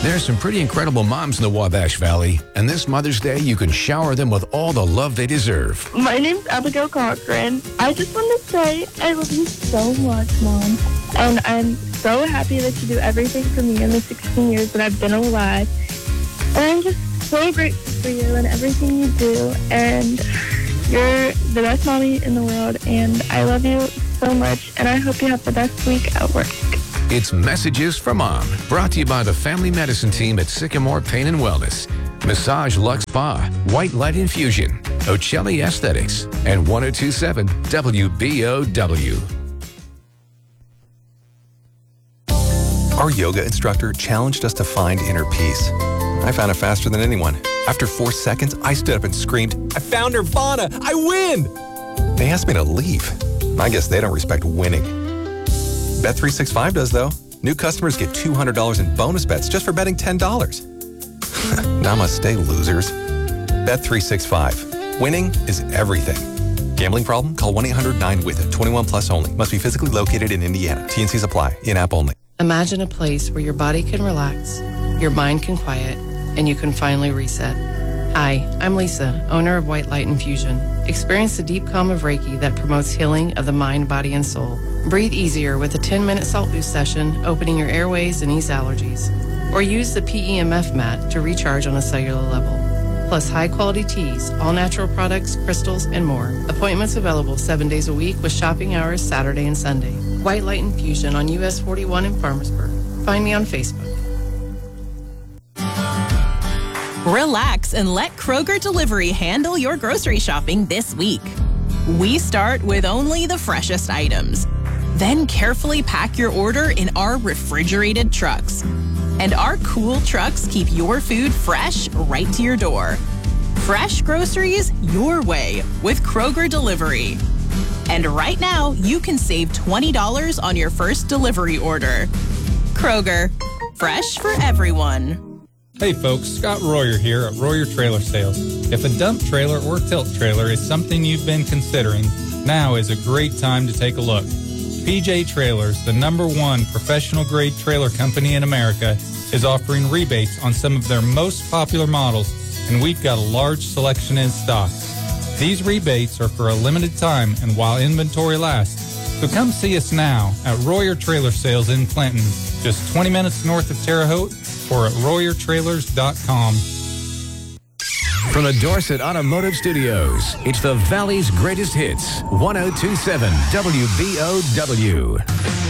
There's some pretty incredible moms in the Wabash Valley, and this Mother's Day, you can shower them with all the love they deserve. My name's Abigail Cochran. I just want to say I love you so much, Mom. And I'm so happy that you do everything for me in the 16 years that I've been alive. And I'm just so grateful for you and everything you do. And you're the best mommy in the world, and I love you so much. And I hope you have the best week at work. It's Messages from Mom, brought to you by the Family Medicine Team at Sycamore Pain and Wellness, Massage Lux Spa, White Light Infusion, Ocelli Aesthetics, and 1027 WBOW. Our yoga instructor challenged us to find inner peace. I found it faster than anyone. After 4 seconds, I stood up and screamed, "I found Nirvana! I win!" They asked me to leave. I guess they don't respect winning. Bet365 does, though. New customers get $200 in bonus bets just for betting $10. Namaste, losers. Bet365. Winning is everything. Gambling problem? Call 1-800-9-WITH-IT. 21 plus only. Must be physically located in Indiana. T&Cs apply. In-app only. Imagine a place where your body can relax, your mind can quiet, and you can finally reset. Hi, I'm Lisa, owner of White Light Infusion. Experience the deep calm of Reiki that promotes healing of the mind, body, and soul. Breathe easier with a 10-minute salt boost session, opening your airways and ease allergies. Or use the PEMF mat to recharge on a cellular level. Plus high-quality teas, all-natural products, crystals, and more. Appointments available 7 days a week with shopping hours Saturday and Sunday. White Light Infusion on US 41 in Farmersburg. Find me on Facebook. Relax and let Kroger Delivery handle your grocery shopping this week. We start with only the freshest items. Then carefully pack your order in our refrigerated trucks. And our cool trucks keep your food fresh right to your door. Fresh groceries your way with Kroger Delivery. And right now, you can save $20 on your first delivery order. Kroger, fresh for everyone. Hey folks, Scott Royer here at Royer Trailer Sales. If a dump trailer or tilt trailer is something you've been considering, now is a great time to take a look. PJ Trailers, the #1 professional-grade trailer company in America, is offering rebates on some of their most popular models, and we've got a large selection in stock. These rebates are for a limited time and while inventory lasts. So come see us now at Royer Trailer Sales in Clinton, just 20 minutes north of Terre Haute, or at RoyerTrailers.com. From the Dorset Automotive Studios, it's the Valley's greatest hits, 1027 WBOW.